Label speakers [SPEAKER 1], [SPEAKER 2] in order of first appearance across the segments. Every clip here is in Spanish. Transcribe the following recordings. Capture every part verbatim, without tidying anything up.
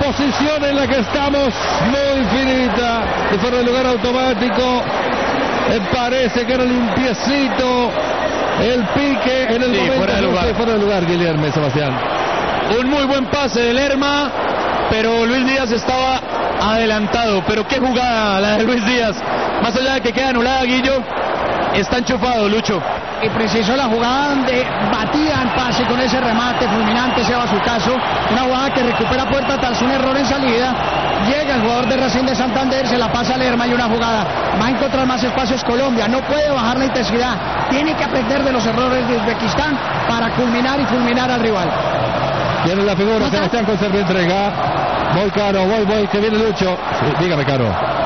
[SPEAKER 1] posición en la que estamos muy finita, de fuera de lugar automático. Me parece que era limpiecito el pique en el
[SPEAKER 2] sí,
[SPEAKER 1] momento
[SPEAKER 2] fuera de lugar.
[SPEAKER 1] Sí, fuera de lugar, Guillermo Sebastián.
[SPEAKER 2] Un muy buen pase de Lerma, pero Luis Díaz estaba adelantado. Pero qué jugada la de Luis Díaz. Más allá de que queda anulada, Guillo, está enchufado, Lucho.
[SPEAKER 3] Y preciso la jugada donde batía el pase con ese remate fulminante, se va a su caso. Una jugada que recupera Puerta tras un error en salida. Llega el jugador de Racing de Santander, se la pasa a Lerma y una jugada. Va a encontrar más espacios Colombia, no puede bajar la intensidad. Tiene que aprender de los errores de Uzbekistán para culminar y fulminar al rival.
[SPEAKER 1] Tiene la figura, ¿no? Sebastián con servicio entrega. Voy, Caro, voy, voy, que viene Lucho. Sí, dígame, Caro.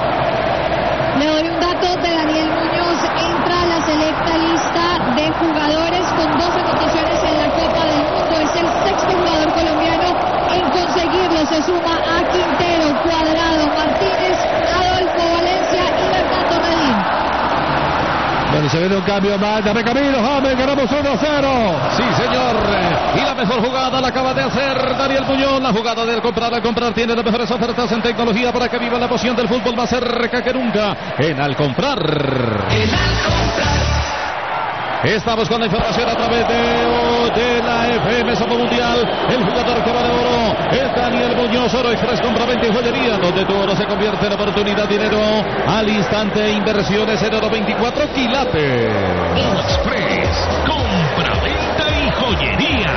[SPEAKER 4] Le doy un dato de Daniel Muñoz. Entra a la selecta lista de jugadores con dos anotaciones en la Copa del Mundo. Es el sexto jugador colombiano en conseguirlo. Se suma a Quintero, Cuadrado, Martínez, Adolfo Valencia y Bernardo Redín.
[SPEAKER 1] Bueno, se viene un cambio más. Dame camino, James, ganamos uno a cero.
[SPEAKER 5] Sí, señor. Y la mejor jugada la acaba de hacer Daniel Muñoz. La jugada del comprar al comprar tiene las mejores ofertas en tecnología para que viva la emoción del fútbol más cerca que nunca. En Al Comprar.
[SPEAKER 6] En Al Comprar.
[SPEAKER 5] Estamos con la información a través de, de la F M Sopo Mundial. El jugador que va de oro es Daniel Muñoz. Oro Express, compra, venta y joyería, donde tu oro se convierte en oportunidad, dinero al instante. Inversiones en oro veinticuatro quilates.
[SPEAKER 6] Oro Express, compra, venta y joyería.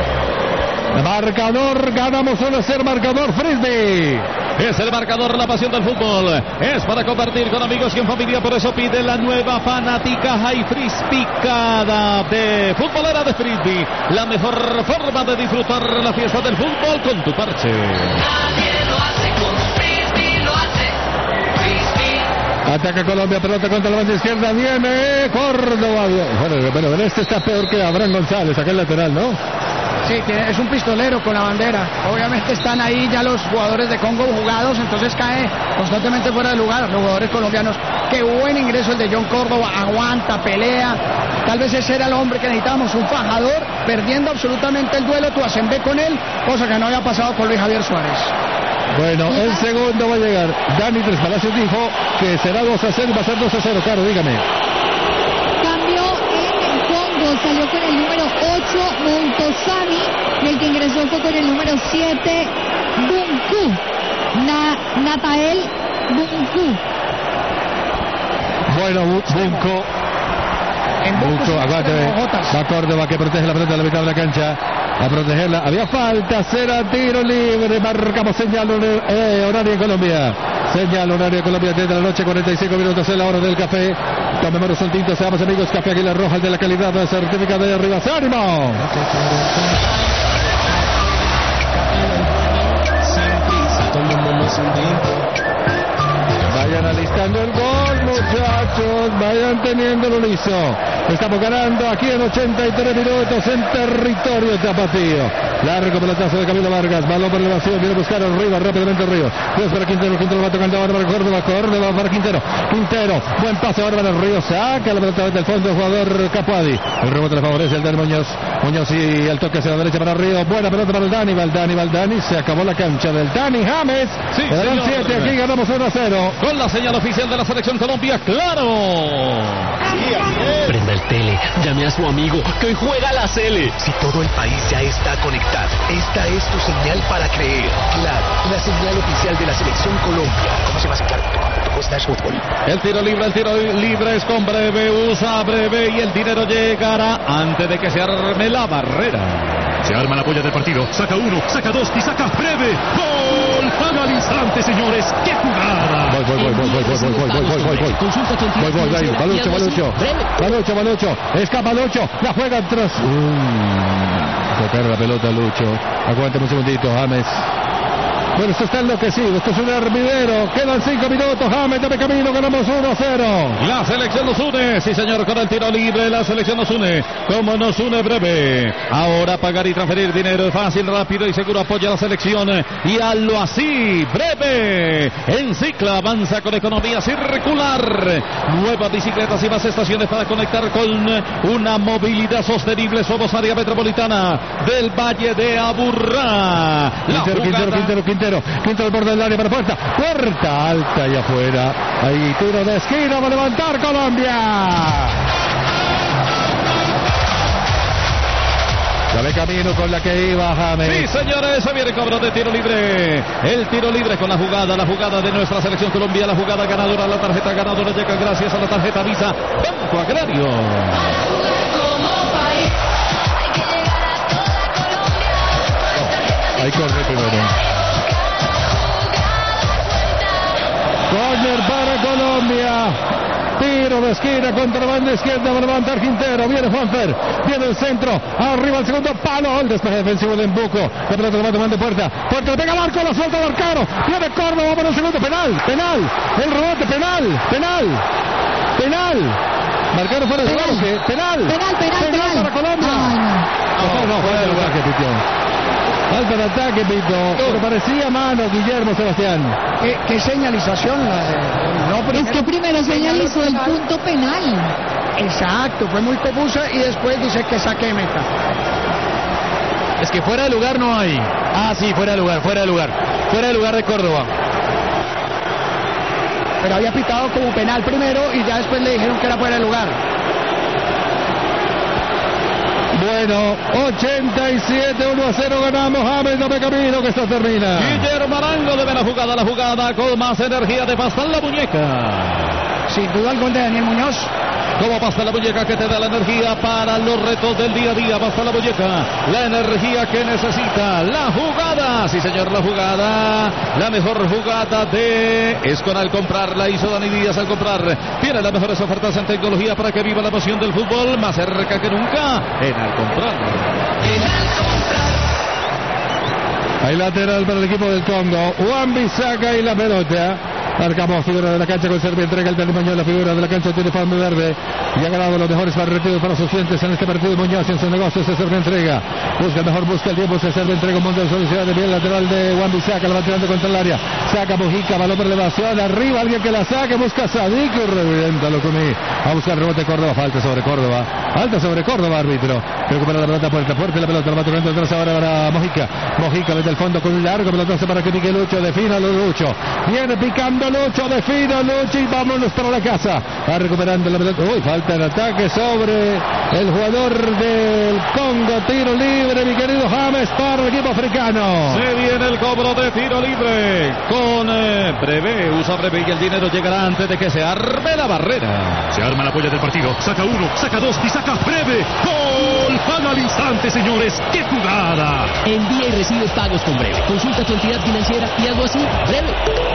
[SPEAKER 1] Marcador, ganamos uno a cero, marcador Frisbee.
[SPEAKER 5] Es el marcador, la pasión del fútbol. Es para compartir con amigos y en familia. Por eso pide la nueva fanática High Frisbee cada de futbolera de Frisbee. La mejor forma de disfrutar la fiesta del fútbol con tu parche.
[SPEAKER 6] Nadie lo hace como Frisbee lo hace. Frisbee.
[SPEAKER 1] Ataca Colombia, pelota contra la banda izquierda. Viene Córdoba. Bueno, pero este está peor que Abraham González, acá el lateral, ¿no?
[SPEAKER 3] Sí, tiene, es un pistolero con la bandera. Obviamente están ahí ya los jugadores de Congo jugados, entonces cae constantemente fuera de lugar. Los jugadores colombianos, qué buen ingreso el de John Córdoba, aguanta, pelea. Tal vez ese era el hombre que necesitábamos, un fajador, perdiendo absolutamente el duelo, tú hacen B con él, cosa que no había pasado con Luis Javier Suárez.
[SPEAKER 1] Bueno, el segundo va a llegar. Dani Tres Palacios dijo que será dos a cero y va a ser dos a cero, Caro, dígame.
[SPEAKER 4] Cambio en Congo, salió con el número ocho Montosami y el que ingresó fue con el número siete Bunku, Na, Natael Bunku.
[SPEAKER 1] Bueno, Bunku. Bunku, aguante. Va Córdoba que protege la pelota de la mitad de la cancha. A protegerla. Había falta, será tiro libre. Marcamos señal eh, horario en Colombia. Señal horario en Colombia desde la noche, cuarenta y cinco minutos en la hora del café. Tomemos un tinto, seamos amigos. Café Águila Roja, el de la calidad, el certificado de arriba. ¡Ánimo! Vayan alistando el gol, muchachos. Vayan teniéndolo listo. Estamos ganando aquí en ochenta y tres minutos en territorio tapatío. Largo pelotazo de Camilo Vargas. Balón para elevación. Viene a buscar arriba rápidamente el Río. Ríos para Quintero. Quintero va tocando ahora para Córdoba. Córdoba para Quintero. Quintero. Buen pase ahora para el Río. Saca la pelota desde el fondo el jugador Capuadi. El rebote le favorece el del Muñoz. Muñoz y el toque hacia la derecha para Río. Buena pelota para el Dani. Valdani. Valdani. Se acabó la cancha del Dani James.
[SPEAKER 5] Sí,
[SPEAKER 1] quedaron siete. Aquí ganamos uno a cero.
[SPEAKER 5] Con la señal oficial de la selección Colombia. ¡Claro!
[SPEAKER 7] Prenda el tele, llame a su amigo que hoy juega la Sele.
[SPEAKER 8] Si todo el país ya está conectado, esta es tu señal para creer. Claro, la señal oficial de la selección Colombia. ¿Cómo se llama ese claro? ¿Cómo está el fútbol?
[SPEAKER 5] El tiro libre, el tiro libre es con Breve, usa Breve y el dinero llegará antes de que se arme la barrera.
[SPEAKER 9] Se arma la polla del partido, saca uno, saca dos y saca Breve. ¡Gol! ¡Gana al instante, señores! ¡Qué jugada!
[SPEAKER 1] Voy, voy, voy, voy, voy, voy, voy, voy, voy, voy, voy, voy.
[SPEAKER 7] Consulta tu
[SPEAKER 1] Voy, voy, voy, Balucho, Balucho. Balucho, Balucho. Escapa Lucho. La juega atrás. Uh, tocar la pelota, Lucho. Aguántame un segundito, James. Bueno, esto está enloquecido, esto es un hervidero. Quedan cinco minutos, James, dame camino, ganamos uno a cero.
[SPEAKER 5] La selección nos une, sí señor, con el tiro libre, la selección nos une, como nos une Breve. Ahora pagar y transferir dinero es fácil, rápido y seguro, apoya a la selección y hazlo así, Breve. En Cicla avanza con economía circular. Nuevas bicicletas y más estaciones para conectar con una movilidad sostenible. Somos área metropolitana del Valle de Aburrá. La
[SPEAKER 1] Quintero, Quintero, Quintero, Quintero. Quintero. Quintero al borde del área para Puerta. Puerta alta y afuera. Ahí tiro de esquina, va a levantar Colombia. Ya ve camino con la que iba James.
[SPEAKER 5] Sí, señores, se viene cobro de tiro libre. El tiro libre con la jugada, la jugada de nuestra selección Colombia, la jugada ganadora, la tarjeta ganadora llega gracias a la tarjeta Visa Banco Agrario.
[SPEAKER 1] Ahí corre primero. Corner para Colombia. Tiro de esquina contra la banda izquierda, va a levantar Quintero, viene Juanfer, viene el centro, arriba el segundo palo, el despeje defensivo de Embuco, la pelota la va tomando Puerta, Puerta le pega al arco, la suelta al arcaro, viene Córdoba para el segundo, penal, penal, el rebote, penal, penal, penal, marcaron fuera de juego, penal, penal,
[SPEAKER 4] penal, penal, penal,
[SPEAKER 1] para Colombia.
[SPEAKER 4] Ay, no.
[SPEAKER 1] No, no, fuera de lugar que pitió. Falta de ataque, Pito, pero parecía mano, Guillermo Sebastián.
[SPEAKER 3] ¿Qué, qué señalización? La de, no, primero,
[SPEAKER 4] Es que primero señalizó el punto penal.
[SPEAKER 3] Exacto, fue muy confusa y después dice que saque de meta.
[SPEAKER 2] Es que fuera de lugar no hay. Ah, sí, fuera de lugar, fuera de lugar. Fuera de lugar de Córdoba.
[SPEAKER 3] Pero había pitado como penal primero y ya después le dijeron que era fuera de lugar.
[SPEAKER 1] Bueno, ochenta y siete, uno a cero ganamos. James, no me camino que esto termina.
[SPEAKER 5] Guillermo Arango debe la jugada, la jugada con más energía de pasar la muñeca.
[SPEAKER 3] Sin duda el gol de Daniel Muñoz.
[SPEAKER 5] ¿Cómo pasa la muñeca que te da la energía para los retos del día a día? Pasa la muñeca, la energía que necesita. La jugada, sí señor, la jugada. La mejor jugada de Escon al comprar, la hizo Dani Díaz al comprar. Tiene las mejores ofertas en tecnología para que viva la pasión del fútbol. Más cerca que nunca en al comprar.
[SPEAKER 6] En al comprar.
[SPEAKER 1] Hay lateral para el equipo del Congo. Wan-Bissaka y la pelota. Marcamos figura de la cancha con Serbia, entrega el Dani Muñoz, la figura de la cancha tiene Fan Verde y ha ganado los mejores partidos para sus clientes en este partido. Muñoz en su negocio, se Serbia entrega, busca el mejor, busca el tiempo, se Serbia entrega un montón de soluciones, bien lateral de Wan-Bissaka, la va tirando contra el área, saca Mujica, balón por elevación, arriba alguien que la saque, busca a Sadik, revienta lo comí, a buscar rebote Córdoba, falta sobre Córdoba, falta sobre Córdoba, árbitro, recupera la pelota Puerta, Puerta la pelota, la va tocando atrás ahora para Mojica, Mojica mete el fondo con un largo pelotazo para que pique Lucho, defina Lucho, viene picando Lucho, defina Lucho y vámonos para la casa. Va recuperando la pelota. Uy, falta el ataque sobre el jugador del Congo. Tiro libre, mi querido James, para el equipo africano.
[SPEAKER 5] Se viene el cobro de tiro libre con eh, Breve. Usa Breve y el dinero llegará antes de que se arme la barrera.
[SPEAKER 9] Se arma la polla del partido. Saca uno, saca dos y saca Breve. ¡Gol! Paga al instante, señores. ¡Qué jugada!
[SPEAKER 7] Envía y recibe pagos con Breve. Consulta tu entidad financiera y algo así. Breve.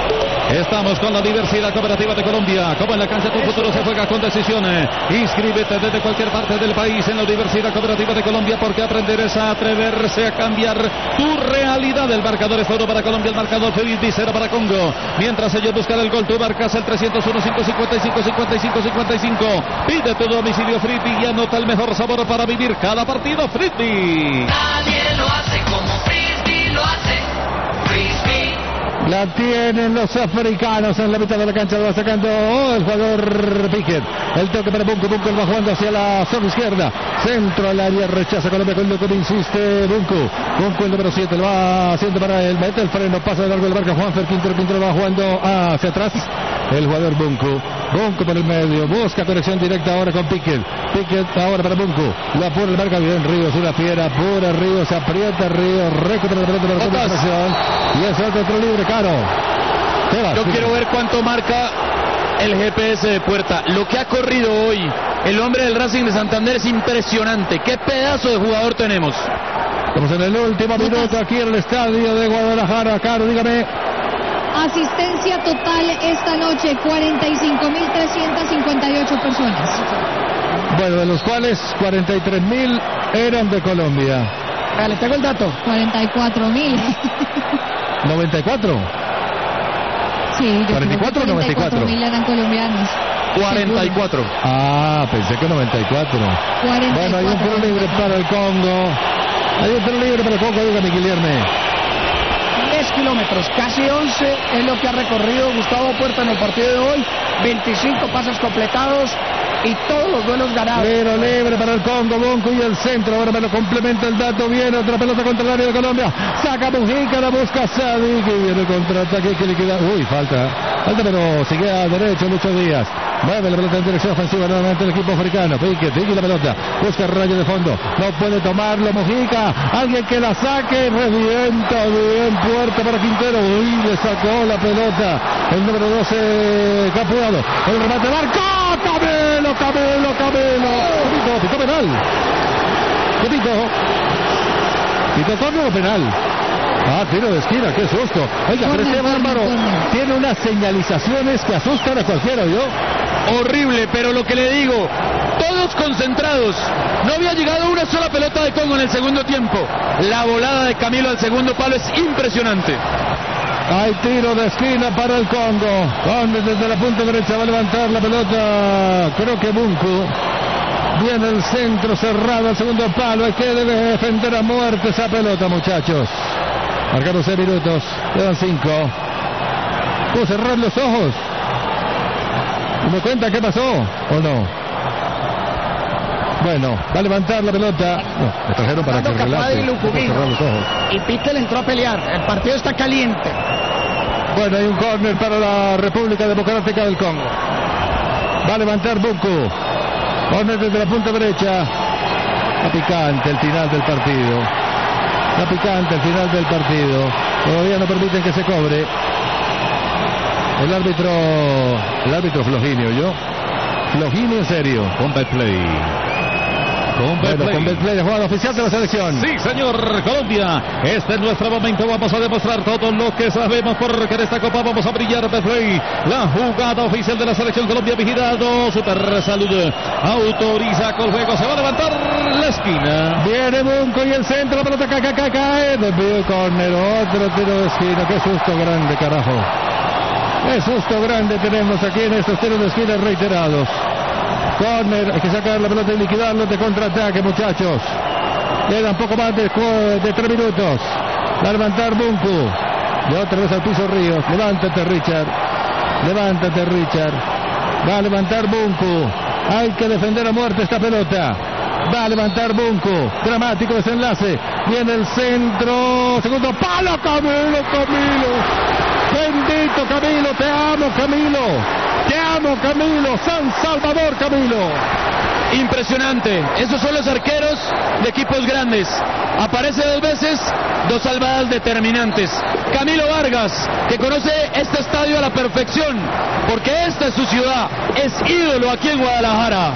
[SPEAKER 5] Estamos con la Diversidad Cooperativa de Colombia. Como en la cancha tu futuro se juega con decisiones. Inscríbete desde cualquier parte del país en la Diversidad Cooperativa de Colombia porque aprender es a atreverse a cambiar tu realidad. El marcador es oro para Colombia, el marcador Feliz cero para Congo. Mientras ellos buscan el gol, tú marcas el trescientos uno, cinco cincuenta y cinco, cincuenta y cinco, cincuenta y cinco. Pide tu domicilio Frisbee y anota el mejor sabor para vivir cada partido Frisbee.
[SPEAKER 6] Nadie lo hace como Frisbee lo hace. Frisbee.
[SPEAKER 1] La tienen los africanos en la mitad de la cancha, lo va sacando oh, el jugador Piquet. El toque para Bunco, Bunco va jugando hacia la zona izquierda. Centro al área, rechaza Colombia con lo que insiste Bunco. Bunco el número siete, lo va haciendo para él, mete el freno, pasa de largo, le marca Juanfer, Quintero, Quintero va jugando hacia atrás. El jugador Bunco, Bunco por el medio, busca conexión directa ahora con Piquet. Piquet ahora para Bunco, la pura, le marca bien Ríos, una fiera pura, Ríos, aprieta Ríos, recupera la pelota para la conexión. Y es otro tiro libre, Caro.
[SPEAKER 2] Yo quiero ver cuánto marca el G P S de Puerta. Lo que ha corrido hoy el hombre del Racing de Santander es impresionante. ¿Qué pedazo de jugador tenemos?
[SPEAKER 1] Estamos en el último minuto aquí en el estadio de Guadalajara. Caro, dígame.
[SPEAKER 4] Asistencia total esta noche, cuarenta y cinco mil trescientas cincuenta y ocho personas.
[SPEAKER 1] Bueno, de los cuales cuarenta y tres mil eran de Colombia.
[SPEAKER 3] Ah, le tengo el dato.
[SPEAKER 4] cuarenta y cuatro mil.
[SPEAKER 1] ¿noventa y cuatro?
[SPEAKER 4] Sí, yo
[SPEAKER 1] ¿cuarenta y cuatro o noventa y cuatro?
[SPEAKER 4] mil eran colombianos.
[SPEAKER 2] cuarenta y cuatro.
[SPEAKER 1] Ah, pensé que noventa y cuatro.
[SPEAKER 4] cuarenta y cuatro.
[SPEAKER 1] Bueno, hay un tiro libre para el Congo. Hay un tiro libre para el Congo, dígame, Guillermo.
[SPEAKER 3] diez kilómetros, casi once es lo que ha recorrido Gustavo Puerta en el partido de hoy. veinticinco pases completados, y todos los duelos ganados.
[SPEAKER 1] Tiro libre para el Congo, Bunku y el centro. Ahora me lo complementa el dato. Viene otra pelota contra el área de Colombia. Saca Mujica, la busca Sadik. Y viene el contraataque que liquida. Uy, falta. Falta, pero sigue a derecho Lucho Díaz. Mueve la pelota en dirección ofensiva nuevamente el equipo africano. Pique, pique la pelota. Busca el rayo de fondo. No puede tomarlo Mujica. Alguien que la saque. Revienta bien. Puerta para Quintero. Uy, le sacó la pelota. El número doce Capuado. El remate marco. Camelo, Camelo, Camelo. Pito, pito penal. ¿Qué pito? Pito córner o penal. Ah, tiro de esquina, qué susto. Oiga, pero este bárbaro tiene unas señalizaciones que asustan a cualquiera, ¿yo?
[SPEAKER 2] Horrible, pero lo que le digo, todos concentrados. No había llegado una sola pelota de Congo en el segundo tiempo. La volada de Camilo al segundo palo es impresionante.
[SPEAKER 1] Hay tiro de esquina para el Congo. Donde desde la punta derecha va a levantar la pelota. Creo que Bunku. Viene el centro cerrado al segundo palo. Hay que defender a muerte esa pelota, muchachos. Marcaron seis minutos. Quedan cinco. ¿Puedo cerrar los ojos? ¿Y me cuenta qué pasó o no? Bueno, va a levantar la pelota. No, me trajeron para que relaje. Cerrar los ojos.
[SPEAKER 3] Y Piqué entró a pelear. El partido está caliente.
[SPEAKER 1] Bueno, hay un córner para la República Democrática del Congo. Va a levantar Bunku. Córner desde la punta derecha. Está picante el final del partido. Está picante el final del partido. Todavía no permiten que se cobre. El árbitro. El árbitro Floginio, ¿yo? Floginio en serio.
[SPEAKER 5] Con Betplay. Con
[SPEAKER 1] Bueno, con Betplay, jugada oficial de la selección.
[SPEAKER 5] Sí, señor, Colombia. Este es nuestro momento. Vamos a demostrar todo lo que sabemos porque en esta Copa vamos a brillar. Betplay, la jugada oficial de la selección Colombia vigilado. Super Salud autoriza con juego. Se va a levantar la esquina.
[SPEAKER 1] Viene Bunko y el centro. La pelota cae, cae, cae. Desvío y córner. Otro tiro de esquina. Qué susto grande, carajo. Qué susto grande tenemos aquí en estos tiros de esquina reiterados. Corner, hay que sacar la pelota y liquidarlo de contraataque, muchachos. Quedan poco más de, de tres minutos. Va a levantar Bunku. Y otra vez al piso Ríos. Levántate, Richard. Levántate, Richard. Va a levantar Bunku. Hay que defender a muerte esta pelota. Va a levantar Bunku. Dramático desenlace. Viene el centro. Segundo palo. Camilo, Camilo. Bendito Camilo. Te amo, Camilo. Te amo, Camilo. San Salvador, Camilo.
[SPEAKER 2] Impresionante. Esos son los arqueros de equipos grandes. Aparece dos veces, dos salvadas determinantes. Camilo Vargas, que conoce este estadio a la perfección, porque esta es su ciudad. Es ídolo aquí en Guadalajara.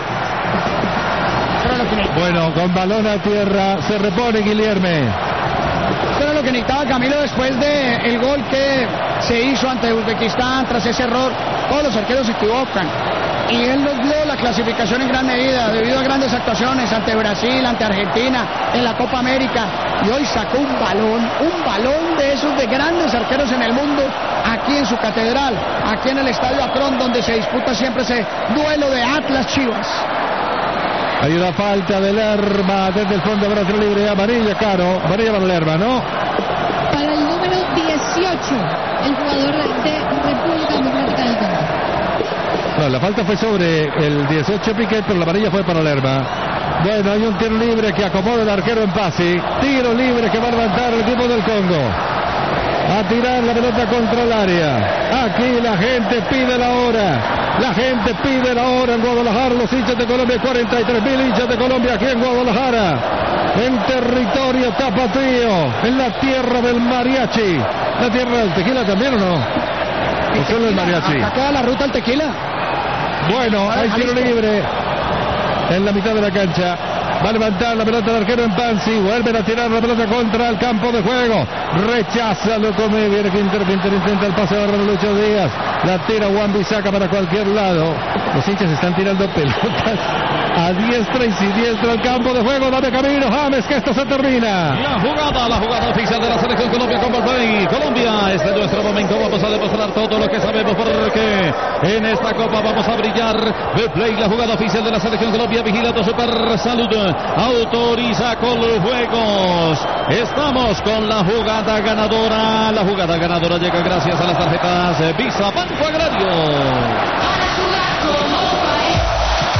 [SPEAKER 1] Bueno, con balón a tierra se repone Guilherme.
[SPEAKER 3] Eso era lo que necesitaba Camilo después del gol que se hizo ante Uzbekistán tras ese error. Todos los arqueros se equivocan. Y él nos dio la clasificación en gran medida debido a grandes actuaciones ante Brasil, ante Argentina, en la Copa América. Y hoy sacó un balón, un balón de esos de grandes arqueros en el mundo, aquí en su catedral, aquí en el Estadio Akron, donde se disputa siempre ese duelo de Atlas Chivas.
[SPEAKER 1] Hay una falta de Lerma desde el fondo para tiro libre. Amarilla, Caro. Amarilla para Lerma, ¿no?
[SPEAKER 4] Para el número dieciocho, el jugador de República Democrática del Congo.
[SPEAKER 1] No, la falta fue sobre el dieciocho Piquet, pero la amarilla fue para Lerma. Bueno, hay un tiro libre que acomoda el arquero en Pasi. Tiro libre que va a levantar el equipo del Congo. A tirar la pelota contra el área. Aquí la gente pide la hora. La gente pide la hora en Guadalajara. Los hinchas de Colombia, cuarenta y tres mil hinchas de Colombia aquí en Guadalajara. En territorio tapatío. En la tierra del mariachi. ¿La tierra del tequila también o no? ¿O solo el mariachi?
[SPEAKER 3] Acá queda la ruta al tequila.
[SPEAKER 1] Bueno, hay tiro libre en la mitad de la cancha. Va a levantar la pelota del arquero en Pansi. Vuelven a tirar la pelota contra el campo de juego. Rechaza Locomé. Viene Quinter. Quinter intenta el pase de Lucho Díaz. La tira Juan Bisaca para cualquier lado. Los hinchas están tirando pelotas a diestra y siniestra al campo de juego. Dame camino, James, que esto se termina.
[SPEAKER 5] La jugada, la jugada oficial de la selección Colombia con Betplay. Colombia, este es nuestro momento. Vamos a demostrar todo lo que sabemos porque en esta Copa vamos a brillar. Betplay, la jugada oficial de la selección Colombia. Vigilando Super Salud. Autoriza con los juegos. Estamos con la jugada ganadora. La jugada ganadora llega gracias a las tarjetas Visa Banco Agrario.
[SPEAKER 6] Para jugar como país.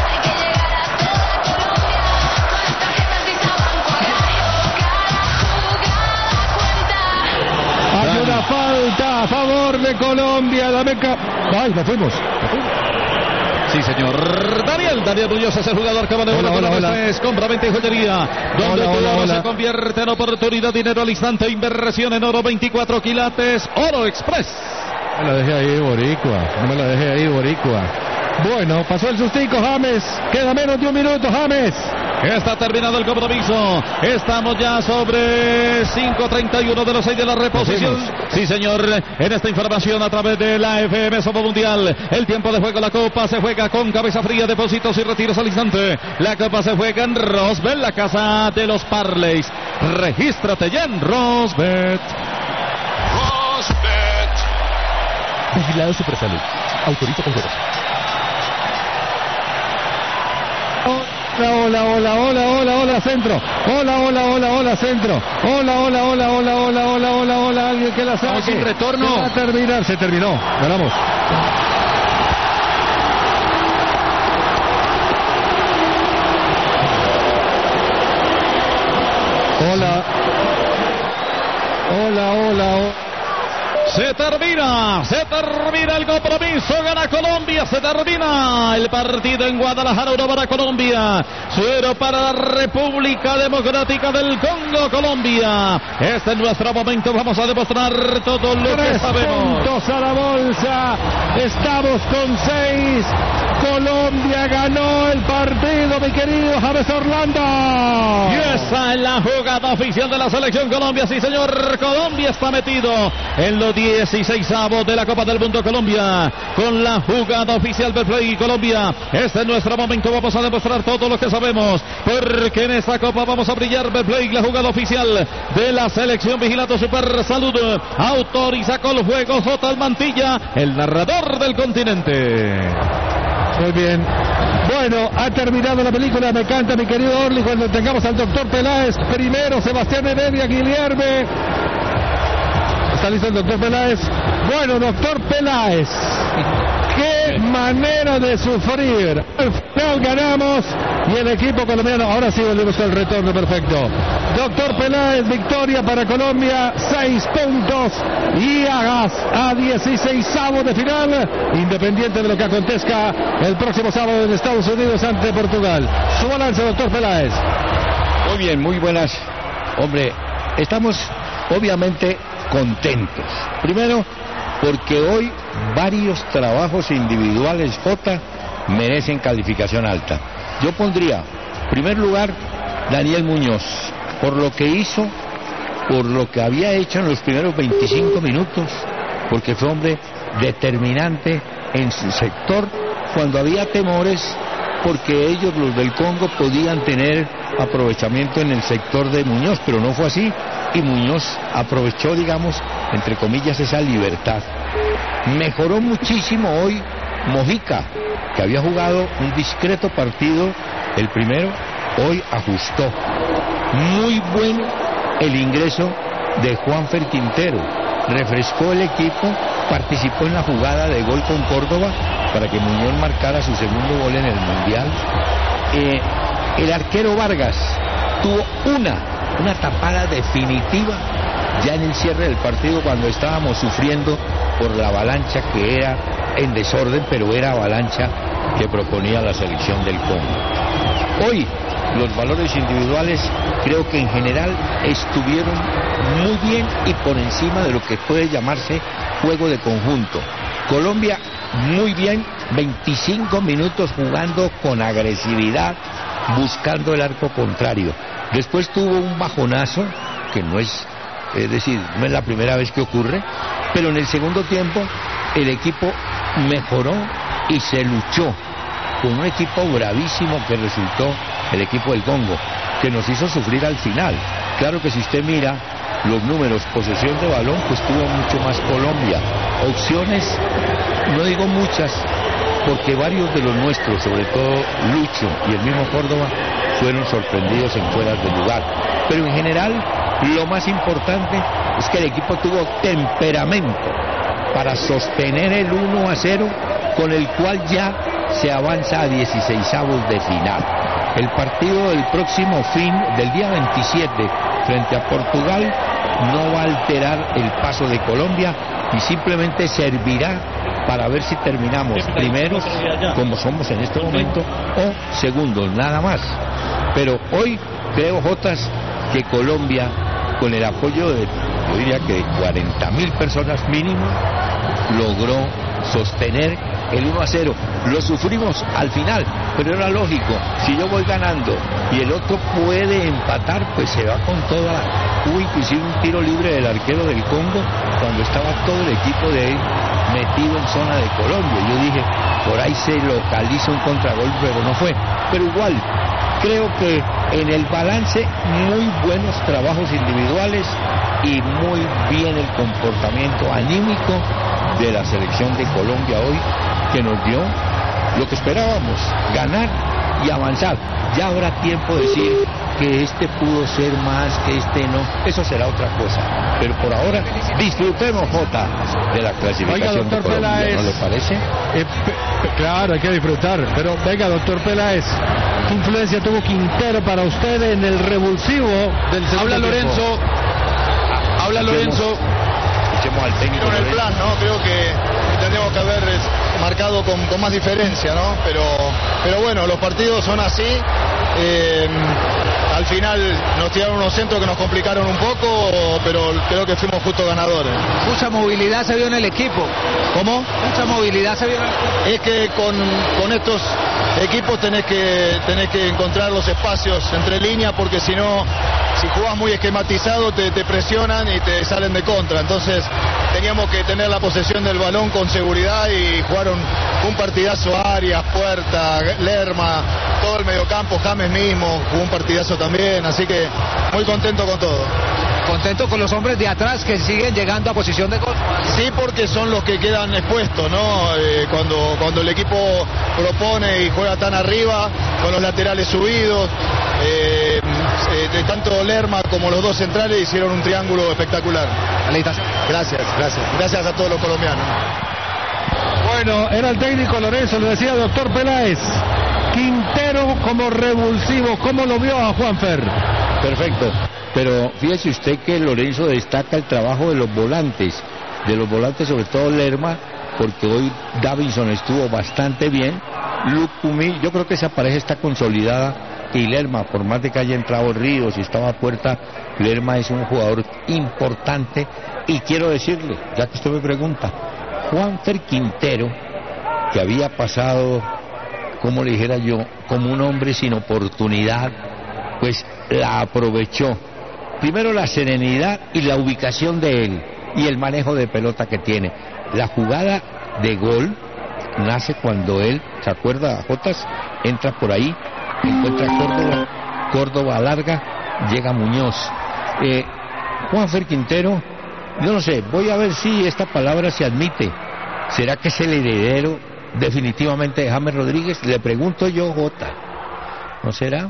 [SPEAKER 1] jugador de Colombia, la Meca. Ay, nos fuimos.
[SPEAKER 5] Sí, señor. Daniel, Daniel Muñoz es el jugador que vale
[SPEAKER 1] hola,
[SPEAKER 5] uno
[SPEAKER 1] hola, hola.
[SPEAKER 5] Es compra-venta y joyería. Donde
[SPEAKER 1] Hola,
[SPEAKER 5] tu
[SPEAKER 1] hola,
[SPEAKER 5] oro
[SPEAKER 1] hola.
[SPEAKER 5] se convierte en oportunidad, dinero al instante, inversión en oro veinticuatro quilates, Oro Express.
[SPEAKER 1] No me la dejé ahí, Boricua. No me la dejé ahí, Boricua. Bueno, pasó el sustico, James. Queda menos de un minuto, James.
[SPEAKER 5] Está terminado el compromiso. Estamos ya sobre cinco treinta y uno de los seis de la reposición. Sí, señor. En esta información a través de la F M Sopo Mundial. El tiempo de juego, la Copa se juega con cabeza fría, depósitos y retiros al instante. La Copa se juega en Rosbet, la casa de los Parleys. Regístrate ya en Rosbet.
[SPEAKER 8] Rosbet.
[SPEAKER 7] Vigilado Supersalud. Autoriza con juegos.
[SPEAKER 1] Hola, hola, hola, hola, hola, centro. Hola, hola, hola, hola, centro. Hola, hola, hola, hola, hola, hola, hola, hola, alguien que la saque.
[SPEAKER 2] Vamos sin retorno.
[SPEAKER 1] Se va a terminar, se terminó. Ganamos. Hola. Hola, hola, hola.
[SPEAKER 5] Se termina, se termina el compromiso, gana Colombia, se termina el partido en Guadalajara, uno para Colombia, cero para la República Democrática del Congo, Colombia. Este es nuestro momento, vamos a demostrar todo lo que
[SPEAKER 1] Tres
[SPEAKER 5] sabemos.
[SPEAKER 1] puntos a la bolsa, estamos con seis. Colombia ganó el partido, mi querido James Orlando.
[SPEAKER 5] Y esa es la jugada oficial de la selección Colombia, sí señor, Colombia está metido en los dieciseisavos de la Copa del Mundo. Colombia con la jugada oficial del Play Colombia. Este es nuestro momento, vamos a demostrar todo lo que sabemos, porque en esta Copa vamos a brillar. Play, la jugada oficial de la selección Vigilando Super Salud. Autoriza con el juego J. Almantilla, el narrador del continente.
[SPEAKER 1] Muy bien. Bueno, ha terminado la película. Me encanta, mi querido Orly, cuando tengamos al doctor Peláez. Primero, Sebastián Heredia, Guilherme. ¿Está listo el doctor Peláez? Bueno, doctor Peláez. ¡Qué manera de sufrir! Al final ganamos y el equipo colombiano, ahora sí volvemos al retorno perfecto. Doctor Peláez, victoria para Colombia, seis puntos y hagas a dieciseisavos de final, independiente de lo que acontezca el próximo sábado en Estados Unidos ante Portugal. Su balance, doctor Peláez.
[SPEAKER 10] Muy bien, muy buenas. Hombre, estamos obviamente contentos. Primero, porque hoy varios trabajos individuales J merecen calificación alta. Yo pondría, en primer lugar, Daniel Muñoz, por lo que hizo, por lo que había hecho en los primeros veinticinco minutos, porque fue hombre determinante en su sector cuando había temores, porque ellos, los del Congo, podían tener aprovechamiento en el sector de Muñoz, pero no fue así, y Muñoz aprovechó, digamos, entre comillas, esa libertad. Mejoró muchísimo hoy Mojica, que había jugado un discreto partido el primero, hoy ajustó. Muy bueno el ingreso de Juanfer Quintero, refrescó el equipo, participó en la jugada de gol con Córdoba para que Muñoz marcara su segundo gol en el Mundial. Eh, el arquero Vargas tuvo una, una tapada definitiva ya en el cierre del partido, cuando estábamos sufriendo por la avalancha que era en desorden, pero era avalancha que proponía la selección del Congo. Hoy los valores individuales creo que en general estuvieron muy bien y por encima de lo que puede llamarse juego de conjunto. Colombia muy bien, veinticinco minutos jugando con agresividad, buscando el arco contrario. Después tuvo un bajonazo, que no es, es decir, no es la primera vez que ocurre, pero en el segundo tiempo el equipo mejoró y se luchó con un equipo bravísimo que resultó el equipo del Congo, que nos hizo sufrir al final. Claro que si usted mira los números, posesión de balón, pues tuvo mucho más Colombia. Opciones, no digo muchas, porque varios de los nuestros, sobre todo Lucho y el mismo Córdoba, fueron sorprendidos en fueras de lugar. Pero en general, lo más importante es que el equipo tuvo temperamento para sostener el uno a cero, con el cual ya se avanza a dieciseisavos de final. El partido del próximo fin, del día veintisiete, frente a Portugal, no va a alterar el paso de Colombia y simplemente servirá para ver si terminamos primeros, como somos en este momento, o segundos, nada más. Pero hoy creo, Jotas, que Colombia, con el apoyo de, yo diría que de cuarenta mil personas mínimo, logró sostener el uno a cero. Lo sufrimos al final, pero era lógico. Si yo voy ganando y el otro puede empatar, pues se va con toda la... Hubo inclusive un tiro libre del arquero del Congo cuando estaba todo el equipo de él metido en zona de Colombia. Yo dije, por ahí se localiza un contragolpe, pero no fue. Pero igual, creo que en el balance muy buenos trabajos individuales y muy bien el comportamiento anímico de la selección de Colombia hoy, que nos dio lo que esperábamos, ganar y avanzar. Ya habrá tiempo de decir que este pudo ser más, que este no, eso será otra cosa. Pero por ahora, disfrutemos, Jota, de la clasificación.
[SPEAKER 1] Oiga, doctor
[SPEAKER 10] de Colombia,
[SPEAKER 1] Peláez,
[SPEAKER 10] ¿no le parece?
[SPEAKER 1] Eh, pe- claro, hay que disfrutar. Pero venga, doctor Peláez, ¿qué influencia tuvo Quintero para usted en el revulsivo del segundo
[SPEAKER 2] Habla
[SPEAKER 1] tiempo?
[SPEAKER 2] Lorenzo. Habla Lorenzo.
[SPEAKER 10] Escuchemos al técnico.
[SPEAKER 11] Con el plan, ¿no? Creo que tendríamos que haber marcado con, con más diferencia, ¿no? Pero, pero bueno, los partidos son así. Eh, al final nos tiraron unos centros que nos complicaron un poco, pero creo que fuimos justo ganadores.
[SPEAKER 3] Mucha movilidad se vio en el equipo.
[SPEAKER 11] ¿Cómo?
[SPEAKER 3] Mucha movilidad se vio en el equipo.
[SPEAKER 11] Es que con, con estos equipos tenés que, tenés que encontrar los espacios entre líneas, porque si no, si jugás muy esquematizado te, te presionan y te salen de contra. Entonces teníamos que tener la posesión del balón con seguridad y jugaron un partidazo. Arias, Puerta, Lerma, todo el mediocampo, James mismo jugó un partidazo también, así que muy contento con todo.
[SPEAKER 3] Contento con los hombres de atrás que siguen llegando a posición de gol.
[SPEAKER 11] Sí, porque son los que quedan expuestos, ¿no? Eh, cuando, cuando el equipo propone y juega tan arriba, con los laterales subidos, eh, eh, de tanto Lerma como los dos centrales hicieron un triángulo espectacular. Gracias, gracias. Gracias a todos los colombianos.
[SPEAKER 1] Bueno, era el técnico Lorenzo, lo decía doctor Peláez. Quintero como revulsivo, ¿cómo lo vio a Juanfer?
[SPEAKER 10] Perfecto, pero fíjese usted que Lorenzo destaca el trabajo de los volantes, de los volantes sobre todo Lerma, porque hoy Davinson estuvo bastante bien, Lucumí, yo creo que esa pareja está consolidada, y Lerma, por más de que haya entrado Ríos y estaba a puerta, Lerma es un jugador importante, y quiero decirle, ya que usted me pregunta, Juanfer Quintero, que había pasado, como le dijera yo, como un hombre sin oportunidad, pues la aprovechó. Primero la serenidad y la ubicación de él y el manejo de pelota que tiene. La jugada de gol nace cuando él, ¿se acuerda, Jotas? Entra por ahí, encuentra a Córdoba, Córdoba larga, llega Muñoz. Eh, Juanfer Quintero, yo no sé, voy a ver si esta palabra se admite. ¿Será que es el heredero definitivamente de James Rodríguez? Le pregunto yo, Jota, ¿no será?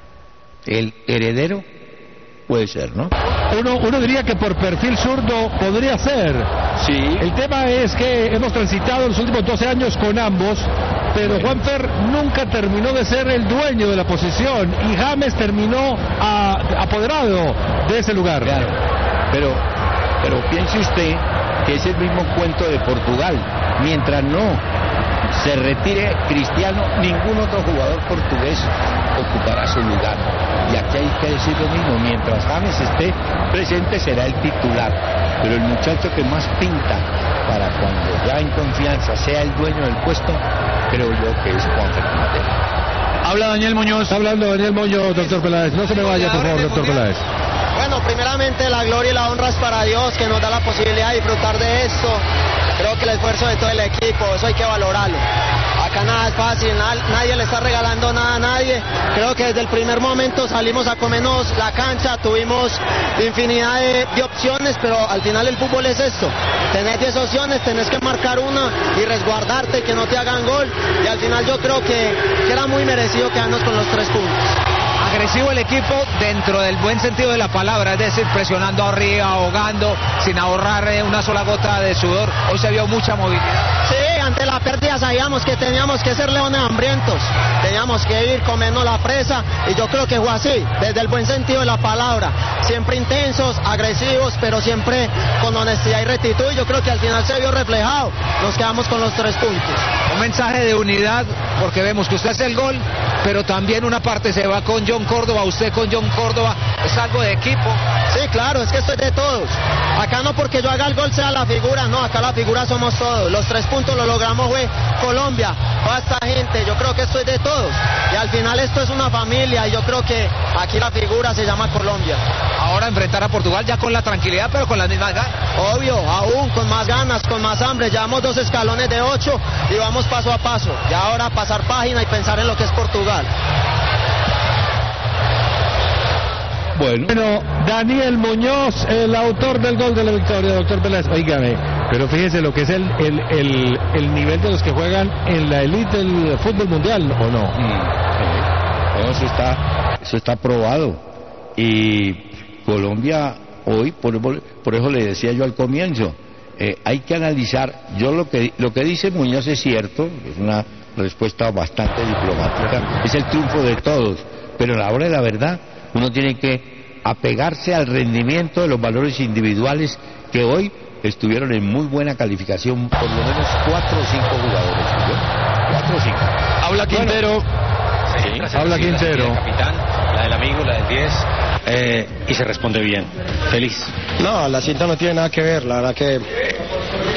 [SPEAKER 10] El heredero puede ser, ¿no?
[SPEAKER 1] Uno, uno diría que por perfil zurdo podría ser.
[SPEAKER 10] Sí.
[SPEAKER 1] El tema es que hemos transitado los últimos doce años con ambos, pero Juanfer nunca terminó de ser el dueño de la posición y James terminó a, apoderado de ese lugar.
[SPEAKER 10] Claro, pero, pero piense usted que es el mismo cuento de Portugal. Mientras no se retire Cristiano, ningún otro jugador portugués ocupará su lugar. Y aquí hay que decir lo mismo, mientras James esté presente será el titular, pero el muchacho que más pinta para cuando ya en confianza sea el dueño del puesto, creo yo que es Juanfer Quintero.
[SPEAKER 2] Habla Daniel Muñoz.
[SPEAKER 1] Está hablando Daniel Muñoz, doctor Peláez. No se me vaya, por favor, doctor Peláez.
[SPEAKER 12] Bueno, primeramente la gloria y la honra es para Dios, que nos da la posibilidad de disfrutar de esto. Creo que el esfuerzo de todo el equipo, eso hay que valorarlo. Acá nada es fácil, na- nadie le está regalando nada a nadie. Creo que desde el primer momento salimos a comernos la cancha, tuvimos infinidad de, de opciones, pero al final el fútbol es esto. Tenés diez opciones, tenés que marcar una y resguardarte, que no te hagan gol. Y al final yo creo que, que era muy merecido quedarnos con los tres puntos.
[SPEAKER 3] Agresivo el equipo dentro del buen sentido de la palabra, es decir, presionando arriba, ahogando, sin ahorrar eh, una sola gota de sudor. Hoy se vio mucha movilidad.
[SPEAKER 12] Sí, ante la pérdida sabíamos que teníamos que ser leones hambrientos, teníamos que ir, comernos la presa, y yo creo que fue así, desde el buen sentido de la palabra, siempre intensos, agresivos, pero siempre con honestidad y rectitud, y yo creo que al final se vio reflejado, nos quedamos con los tres puntos.
[SPEAKER 13] Un mensaje de unidad, porque vemos que usted hace el gol, pero también una parte se va con John Córdoba, usted con John Córdoba, es algo de equipo.
[SPEAKER 12] Sí, claro, es que esto es de todos. Acá no porque yo haga el gol sea la figura, no, acá la figura somos todos. Los tres puntos lo logramos fue Colombia, toda esta gente, yo creo que esto es de todos. Y al final esto es una familia y yo creo que aquí la figura se llama Colombia.
[SPEAKER 13] Ahora enfrentar a Portugal ya con la tranquilidad, pero con las mismas ganas.
[SPEAKER 12] Obvio, aún con más ganas, con más hambre, llevamos dos escalones de ocho y vamos paso a paso. Y ahora pasar página y pensar en lo que es Portugal.
[SPEAKER 1] Bueno. bueno, Daniel Muñoz, el autor del gol de la victoria, doctor Peláez. Oígame, pero fíjese lo que es el, el, el, el nivel de los que juegan en la elite del fútbol mundial, ¿o no?
[SPEAKER 10] Mm. Eso está, eso está probado. Y Colombia hoy, por, por eso le decía yo al comienzo, eh, hay que analizar, yo lo que, lo que dice Muñoz es cierto, es una respuesta bastante diplomática, es el triunfo de todos, pero a la hora de la verdad, uno tiene que apegarse al rendimiento de los valores individuales que hoy estuvieron en muy buena calificación, por lo menos cuatro o cinco jugadores. ¿sí? Cuatro o cinco.
[SPEAKER 2] Habla Quintero.
[SPEAKER 5] Bueno, sí, habla Quintero.
[SPEAKER 14] La capitán, la del amigo, la del diez, eh, y se responde bien. Feliz.
[SPEAKER 15] No, la cinta no tiene nada que ver, la verdad que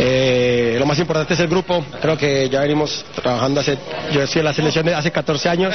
[SPEAKER 15] eh, lo más importante es el grupo. Creo que ya venimos trabajando hace, yo estoy en la selección de hace catorce años.